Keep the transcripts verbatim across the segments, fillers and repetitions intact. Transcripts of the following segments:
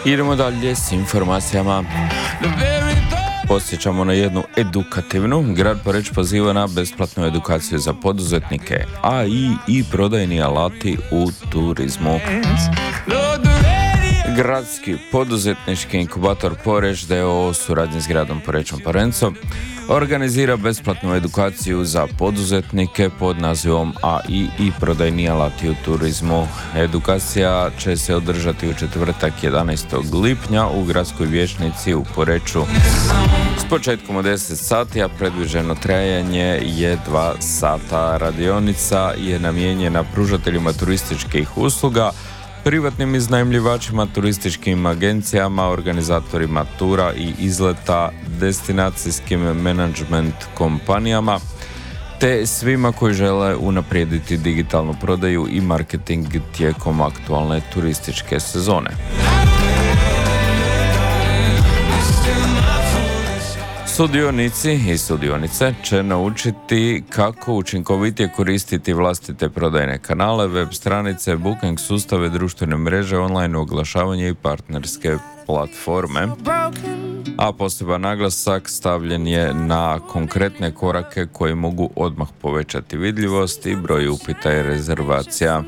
Idemo dalje s informacijama. Posjećamo na jednu edukativnu. Grad Poreč poziva na besplatnu edukaciju za poduzetnike, a i i prodajni alati u turizmu. Gradski poduzetnički inkubator Poreč d o o u suradnji s gradom Porečom Parencom organizira besplatnu edukaciju za poduzetnike pod nazivom A I i prodajni alati u turizmu. Edukacija će se održati u četvrtak jedanaestog lipnja u gradskoj vijećnici u Poreču s početkom od deset sati, a predviđeno trajanje je dva sata. Radionica je namijenjena pružateljima turističkih usluga, privatnim iznajmljivačima, turističkim agencijama, organizatorima tura i izleta, destinacijskim menadžment kompanijama, te svima koji žele unaprijediti digitalnu prodaju i marketing tijekom aktualne turističke sezone. Sudionici i sudionice će naučiti kako učinkovitije koristiti vlastite prodajne kanale, web stranice, booking sustave, društvene mreže, online oglašavanje i partnerske platforme. A poseban naglasak stavljen je na konkretne korake koji mogu odmah povećati vidljivost i broj upita i rezervacija.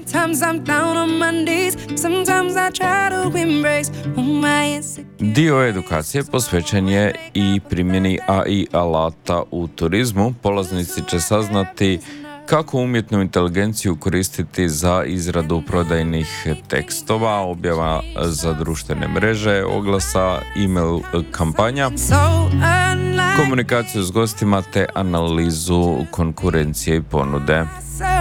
Dio edukacije posvećen je i primjeni A I alata u turizmu. Polaznici će saznati kako umjetnu inteligenciju koristiti za izradu prodajnih tekstova, objava za društvene mreže, oglasa, email kampanja, komunikaciju s gostima te analizu konkurencije i ponude.